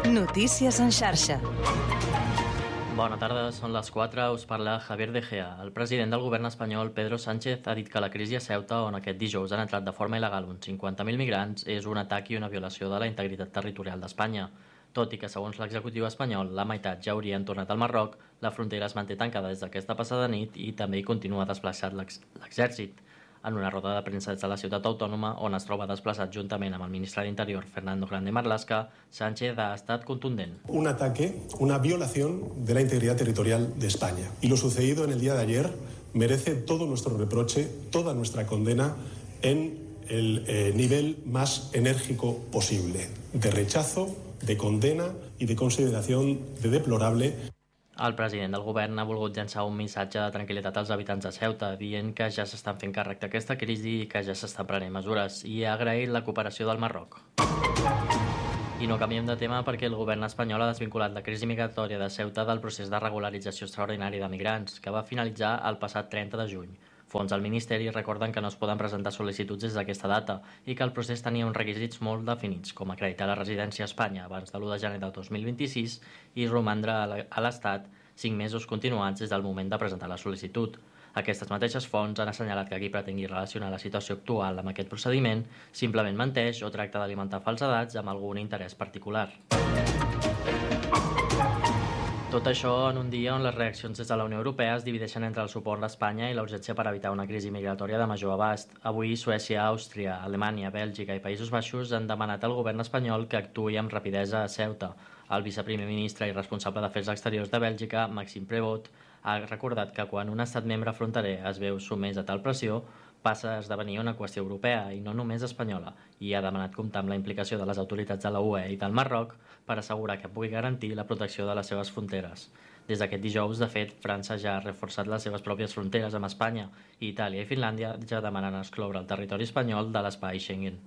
Notícies en xarxa. Bona tarda, són les 4, us parla Javier De Gea. El president del govern espanyol, Pedro Sánchez, ha dit que la crisi a Ceuta, on aquest dijous han entrat de forma il·legal uns 50.000 migrants, és un atac i una violació de la integritat territorial d'Espanya. Tot i que, segons l'executiu espanyol, la meitat ja haurien tornat al Marroc, la frontera es manté tancada des d'aquesta passada nit i també hi continua desplaçat l'exèrcit. En una roda de premsa des de la ciutat autònoma, on es troba desplaçat juntament amb el ministre d'Interior, Fernando Grande Marlaska, Sánchez ha estat contundent. Un ataque, una violación de la integridad territorial de España. Y lo sucedido en el día de ayer merece todo nuestro reproche, toda nuestra condena en el nivel más enérgico posible, de rechazo, de condena y de consideración de deplorable. El president del govern ha volgut llançar un missatge de tranquil·litat als habitants de Ceuta, dient que ja s'estan fent càrrec d'aquesta crisi i que ja s'estan prenent mesures, i ha agraït la cooperació del Marroc. I no canviem de tema perquè el govern espanyol ha desvinculat la crisi migratòria de Ceuta del procés de regularització extraordinari de migrants, que va finalitzar el passat 30 de juny. Fons del Ministeri recorden que no es poden presentar sol·licituds des d'aquesta data i que el procés tenia uns requisits molt definits, com acreditar la residència a Espanya abans de l'1 de gener del 2026 i romandre a l'Estat 5 mesos continuats des del moment de presentar la sol·licitud. Aquestes mateixes fonts han assenyalat que qui pretengui relacionar la situació actual amb aquest procediment simplement menteix o tracta d'alimentar falsedats amb algun interès particular. Tot això en un dia on les reaccions des de la Unió Europea es divideixen entre el suport a Espanya i la urgència per evitar una crisi migratòria de major abast. Avui Suècia, Àustria, Alemanya, Bèlgica i Països Baixos han demanat al govern espanyol que actuï amb rapidesa a Ceuta. El viceprimer ministre i responsable d'Afers Exteriors de Bèlgica, Maxime Prévost, ha recordat que quan un estat membre fronterer es veu sotmès a tal pressió, passa a esdevenir una qüestió europea i no només espanyola, i ha demanat comptar amb la implicació de les autoritats de la UE i del Marroc per assegurar que pugui garantir la protecció de les seves fronteres. Des d'aquest dijous, de fet, França ja ha reforçat les seves pròpies fronteres amb Espanya i Itàlia i Finlàndia ja demanen excloure el territori espanyol de l'espai Schengen.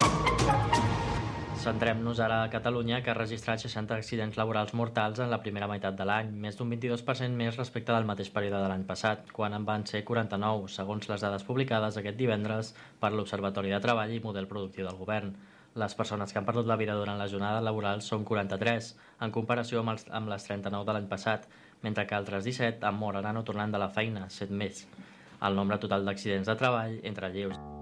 Centrem-nos ara a Catalunya, que ha registrat 60 accidents laborals mortals en la primera meitat de l'any, més d'un 22% més respecte del mateix període de l'any passat, quan en van ser 49, segons les dades publicades aquest divendres per l'Observatori de Treball i Model Productiu del Govern. Les persones que han perdut la vida durant la jornada laboral són 43, en comparació amb les 39 de l'any passat, mentre que altres 17 han mort anant o tornant de la feina, 7 més. El nombre total d'accidents de treball, entre lleus